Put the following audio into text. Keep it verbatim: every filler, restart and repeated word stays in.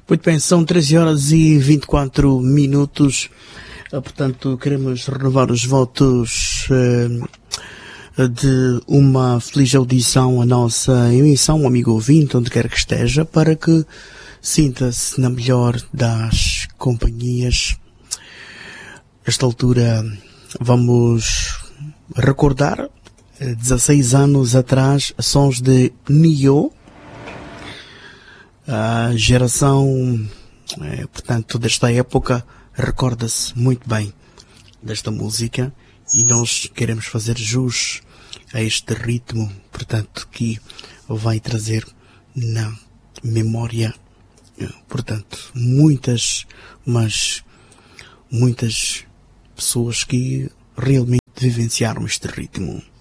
Muito bem, são treze horas e vinte e quatro minutos. Portanto, queremos renovar os votos uh, de uma feliz audição à nossa emissão, amigo ouvinte, onde quer que esteja, para que sinta-se na melhor das companhias. Esta altura vamos recordar, dezasseis anos atrás, sons de Nio. A geração, é, portanto, desta época recorda-se muito bem desta música e nós queremos fazer jus a este ritmo, portanto, que vai trazer na memória, portanto, muitas, mas muitas pessoas que realmente vivenciaram este ritmo.